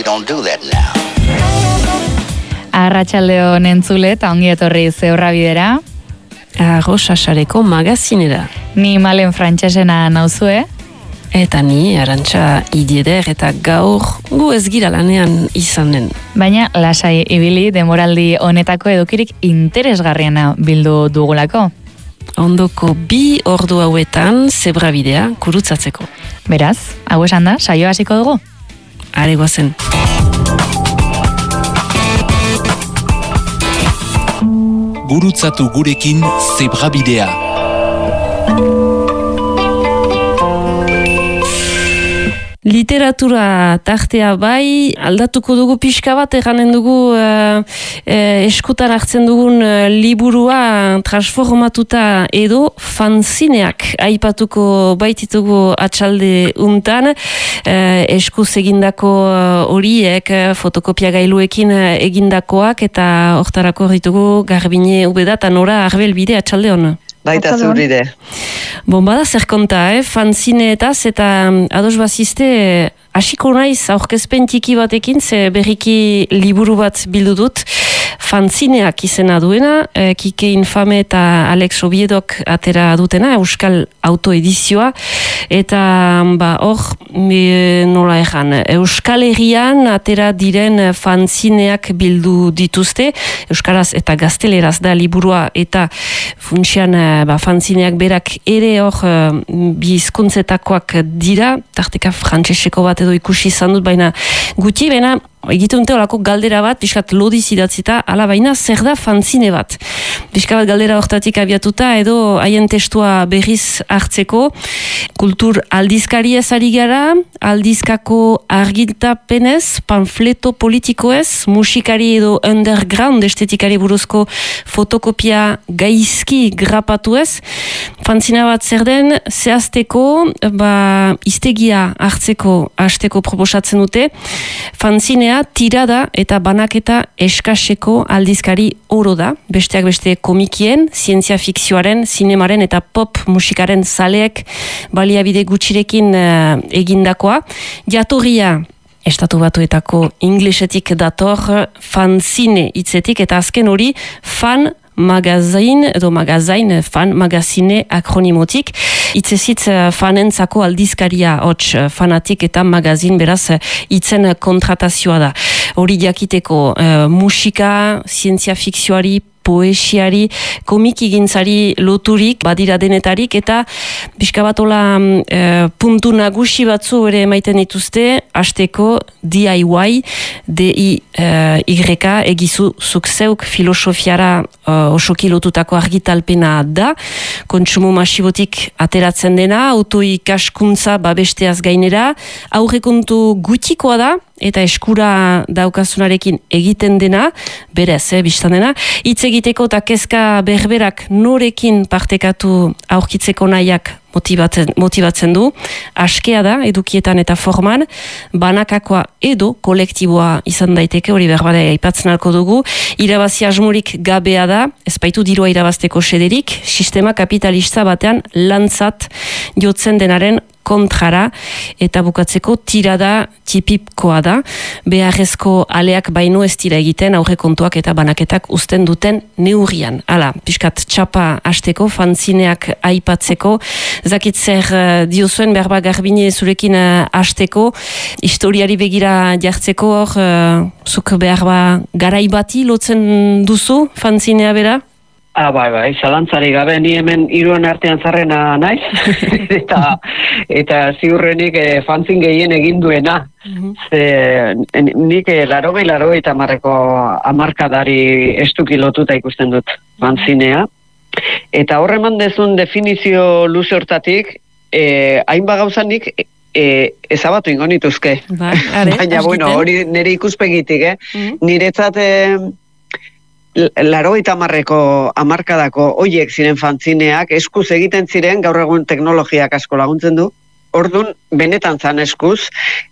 don't do that now. Arratsaldeon entzule eta ongi etorri Zeurra bidera. Sasareko magazinera. Ni Malen Frantsesena nauzue. Eta ni Arantxa Idieder eta gaur gu ez gira lanean izanen. Baina lasai ibili demoraldi honetako edukirik interesgarriena bildu dugulako. Ondoko 2 ordu hauetan Zebra bidea kurutzatzeko. Beraz, hau esan da, saio hasiko dugu? Are goazen. Gurutzatu gurekin Zebra bidea. Literatura tartea bai, aldatuko dugu pixka bat, eganen dugu eskutan hartzen dugun liburua transformatuta edo fanzineak aipatuko baititugu atxalde untan, eskuz egindako horiek fotokopia gailuekin egindakoak eta hortarako ditugu Garbine Ubeda eta Nora Arbel bide atxalde hona. Baita zuride. Bada zer konta, fanzineetaz eta ados bazizte hasiko naiz aurkezpen txiki batekin, ze berriki liburu bat bildu dut, fanzineak izena duena, Kike Infame eta Alex Obiedok atera dutena, Euskal Autoedizioa, eta hor, nola egan, Euskal Herrian atera diren fanzineak bildu dituzte, Euskaraz eta Gazteleraz da liburua, eta funtsian fanzineak berak ere hor bi hizkuntzetakoak dira, tarteka frantseseko bat edo ikusi izan dut, baina gutxi, baina egiten dute olako galdera bat, pixkat lodiz idatzita, ala baina zer da fanzine bat. Pixkat galdera hortatik abiatuta edo haien testua berriz hartzeko, kultur aldizkariez ari gara, aldizkako argitapenez, panfleto politikoez, musikari edo underground estetikari buruzko fotokopia gaizki grapatuez, fanzina bat zer den, zehazteko, iztegia hartzeko hasteko proposatzen dute, fanzinea tirada eta banaketa eskaseko aldizkari oro da, besteak beste komikien, zientzia fikzioaren, zinemaren eta pop musikaren zaleek baliabide gutxirekin egindakoa. Jatorria Estatu Batuetako inglesetik dator fanzine hitzetik eta azken hori fan magazine edo magazain fan magazine akronimotik. Itzezitz fanentzako aldizkaria hots fanatik eta magazin beraz itzen kontratazioa da. Hori jakiteko musika, zientzia fikzioari, poesiari, komikigintzari loturik, badira denetarik, eta pixka batola puntu nagusi batzu ere emaiten dituzte, hasteko DIY, D-I-Y, egizu zuk zeuk filosofiara osoki lotutako argitalpena da, kontsumo masibotik ateratzen dena, autoikaskuntza babesteaz gainera, aurrekontu gutxikoa da, eta eskura daukasunarekin egiten dena, berez, biztan dena, hitz egiteko eta kezka berberak norekin partekatu aurkitzeko nahiak motibatzen du, askea da, edukietan eta forman, banakakoa edo kolektiboa izan daiteke, hori berbare aipatzen alko dugu, irabazi asmorik gabea da, ez baitu dirua irabazteko sederik, sistema kapitalista batean lantzat jotzen denaren kontrara, eta bukatzeko tirada tipipkoa da, beharrezko aleak baino ez dira egiten aurrekontuak eta banaketak uzten duten neurrian. Hala, pixkat txapa hasteko, fanzineak aipatzeko, zakit zer diozuen berba Garbine zurekin hasteko, historiari begira jartzeko hor, zuk berba garai bati lotzen duzu fanzinea bera? Bai, zalantzari gabe, ni hemen hiruen artean zarrena naiz, eta ziurrenik fanzin gehien egin duena. Nik 80 marreko hamarkadari estuki lotuta ikusten dut fanzinea. Eta horreman dezun definizio luze hortatik, hainba gauzanik ezabatu ingo nituzke. Baina, hori nire ikuspegitik, niretzat 80 marreko hamarkadako hoiek ziren fanzineak, eskuz egiten ziren, gaur egun teknologiak asko laguntzen du, orduan benetan zan eskuz,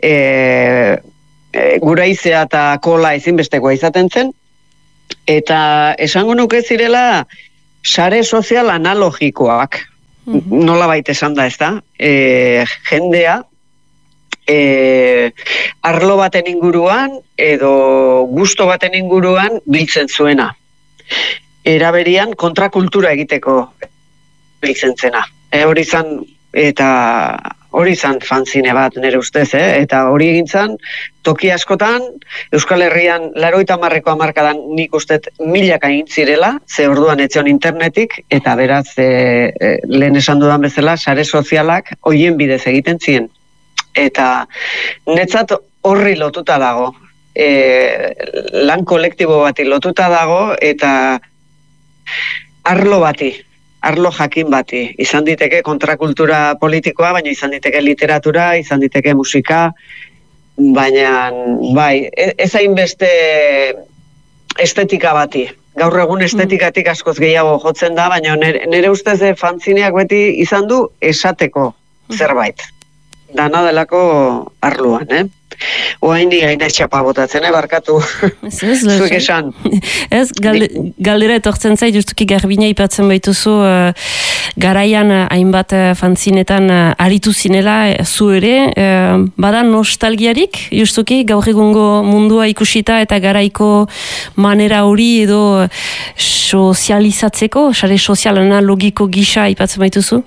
guraizea eta kola ezinbestekoa izaten zen, eta esango nuke zirela sare sozial analogikoak, nola baita esan da, ez da, jendea, arlo baten inguruan edo gusto baten inguruan biltzen zuena. Era berean kontrakultura egiteko biltzen zena. Hori izan fanzine bat nire ustez, eta hori egin zen, toki askotan, Euskal Herrian 80ko hamarkadan nik ustet milaka egin zirela, ze orduan etzion internetik, eta beraz, lehen esan dudan bezala, sare sozialak hoien bidez egiten ziren. Eta netzat horri lotuta dago, lan kolektibo bati lotuta dago, eta arlo jakin bati. Izan diteke kontrakultura politikoa, baina izan diteke literatura, izan diteke musika, baina bai, ez hainbeste estetika bati. Gaur egun estetikatik askoz gehiago jotzen da, baina nire ustez fanzineak beti izan du esateko zerbait. Dana delako arloan, Oain ni gaina txapa botatzen, barkatu. Zuek esan. Ez, galdera etortzen zait, justuki Garbina ipatzen baituzu, garaian hainbat fanzinetan aritu zinela, zu ere, bada nostalgiarik, justuki gaur egungo mundua ikusita eta garaiko manera hori edo sozializatzeko, sare sozialena logiko gisa ipatzen baituzu?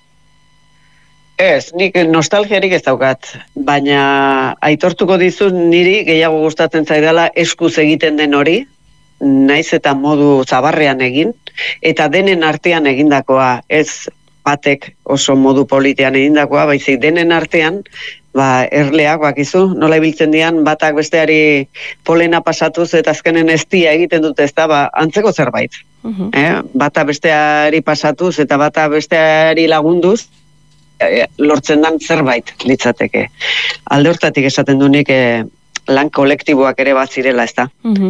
Ez, nik nostalgiarik ez daukat, baina aitortuko dizut niri gehiago gustatzen zaidala eskuz egiten den hori, naiz eta modu zabarrean egin, eta denen artean egindakoa, ez batek oso modu politian egindakoa, baizik denen artean, erleak bakizu, nola ibiltzen dian, batak besteari polena pasatuz eta azkenen eztia egiten dute, ez da, antzeko zerbait. Bata besteari pasatuz eta bata besteari lagunduz, lortzen dan zerbait litzateke. Alde hortatik esaten du nik lan kolektiboak ere bat zirela, ez da.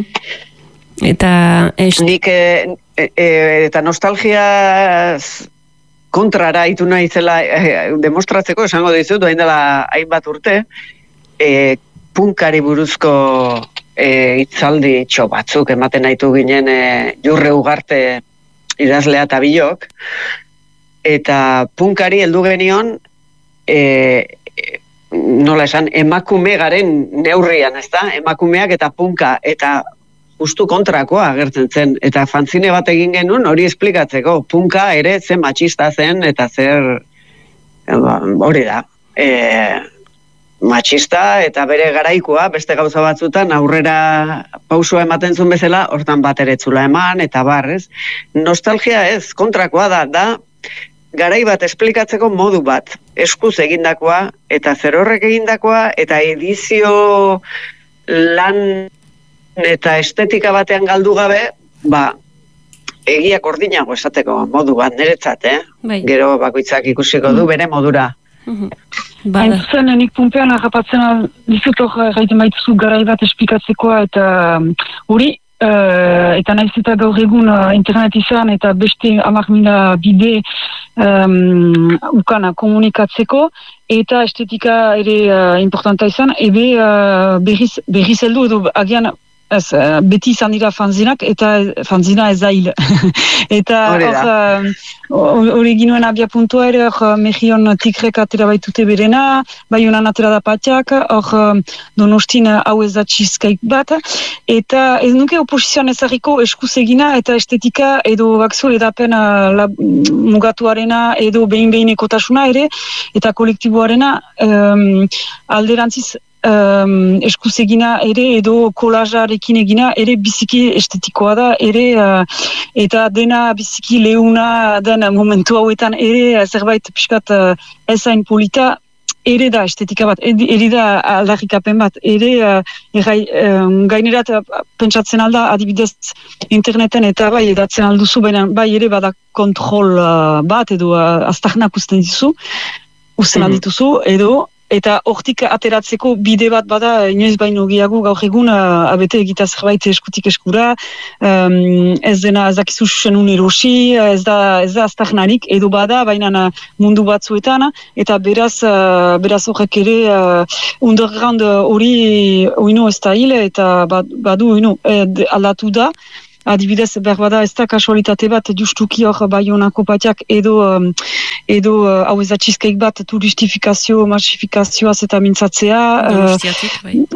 Nik eta nostalgia kontrara itu nahi zela demostratzeko, esango dizut, hain dela hainbat urte, punkari buruzko hitzaldi txo batzuk ematen nahitu ginen Jurre Ugarte idazlea eta bilok, eta punkari heldu genion nola esan, emakume garen neurrian, ezta? Emakumeak eta punka, eta justu kontrakoa agertzen zen, eta fanzine bat egin genuen hori esplikatzeko, punka ere zen matxista zen, eta zer hori da, matxista eta bere garaikoa, beste gauza batzutan aurrera pausua ematen zuen bezala, hortan bat ere etzula eman, eta ez? Nostalgia ez, kontrakoa da garai bat esplikatzeko modu bat, eskuz egindakoa, eta zer horrek egindakoa, eta edizio lan eta estetika batean galdu gabe, egiak ordinago esateko modu bat niretzat, Gero bakoitzak ikusiko du bere modura. Hain zuzen, nik pumpean harrapatzen dizut hor gaiten baituzu garai bat esplikatzeko, eta hori, eta nahiz eta gaur egun internet izan eta beste 10.000 bide ukana komunikatzeko, eta estetika ere importanta izan, berriz heldu edo agian beti izan dira fanzinak, eta fanzina ez da hil. Eta hori ginuen abia puntua ere, Mejion Tigrek atera baitute berena, Baionan atera da Patiak, Donostin hau ez da cheesecake bat, eta ez nuke oposizioan ezarriko eskuz egina, eta estetika edo bakzu edapen mugatuarena edo behin-behinekotasuna ere, eta kolektiboarena alderantziz eskuz egina ere edo kolajarekin egina ere biziki estetikoa da ere eta dena biziki leuna den momentu hauetan ere zerbait pixkat ezain polita ere da estetika bat, ere da aldarrikapen bat, ere gainerat pentsatzen alda adibidez interneten eta bai edatzen alduzu, baina bai ere bada kontrol bat edo aztarnak usten aldituzu edo eta hortik ateratzeko bide bat bada inoiz baino gehiago gaur egun abete egita zerbait eskutik eskura, ez dena ezakizu susenun erosi, ez da aztarnarik edo bada, baina mundu batzuetan, eta beraz horrek ere underground hori oino ez da hil, eta badu oino aldatu da, adibidez, berbada ez da kasualitate bat, justuki hor Baionako patiak edo hau ez da cheesecake bat turistifikazio, masifikazioaz eta mintzatzea. Donostiatik, bai.